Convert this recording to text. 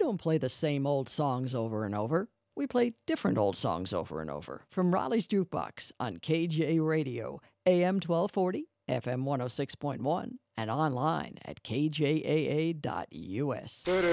don't play the same old songs over and over. We play different old songs over and over from Raleigh's Jukebox on KJ Radio, AM 1240, FM 106.1, and online at kjaa.us.